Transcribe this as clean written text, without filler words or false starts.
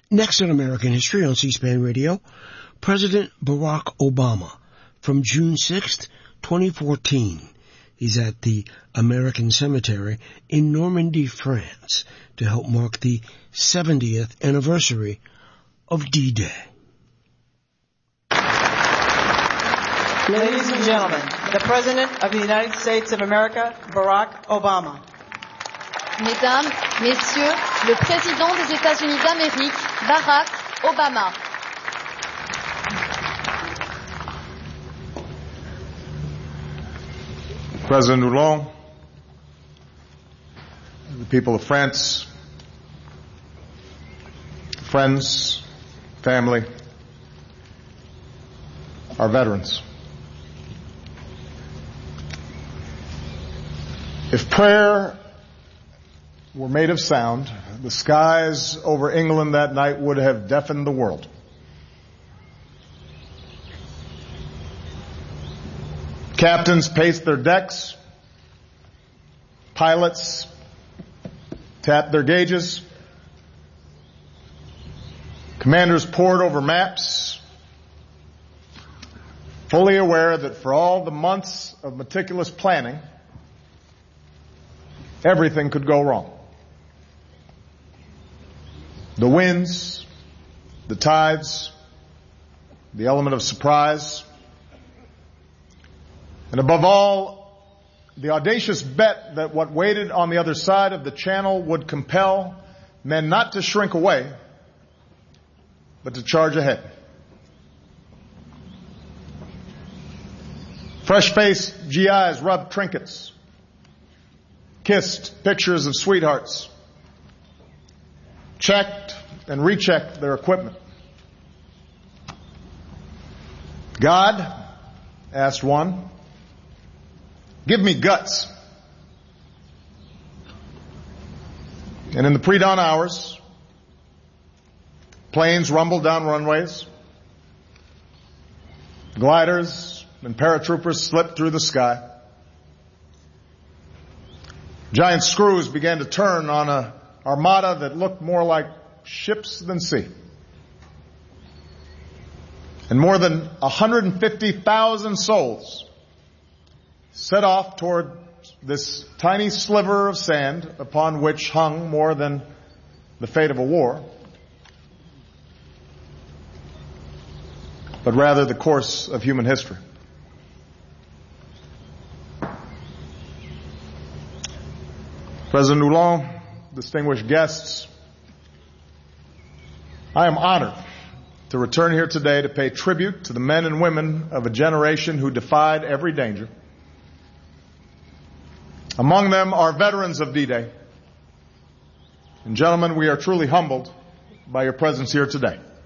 Next on American History on C-SPAN Radio, President Barack Obama from June 6th, 2014. He's at the American Cemetery in Normandy, France, to help mark the 70th anniversary of D-Day. Ladies and gentlemen, the President of the United States of America, Barack Obama. Mesdames, Messieurs, le Président des États-Unis d'Amérique, Barack Obama. President Hollande, the people of France, friends, family, our veterans. If prayer were made of sound, the skies over England that night would have deafened the world. Captains paced their decks. Pilots tapped their gauges. Commanders pored over maps, fully aware that for all the months of meticulous planning, everything could go wrong. The winds, the tides, the element of surprise, and above all, the audacious bet that what waited on the other side of the channel would compel men not to shrink away, but to charge ahead. Fresh-faced GIs rubbed trinkets, kissed pictures of sweethearts, checked and rechecked their equipment. God, asked one, give me guts. And in the pre-dawn hours, planes rumbled down runways, gliders and paratroopers slipped through the sky. Giant screws began to turn on an armada that looked more like ships than sea. And more than 150,000 souls set off toward this tiny sliver of sand upon which hung more than the fate of a war, but rather the course of human history. President Hollande, distinguished guests, I am honored to return here today to pay tribute to the men and women of a generation who defied every danger. Among them are veterans of D-Day. And gentlemen, we are truly humbled by your presence here today.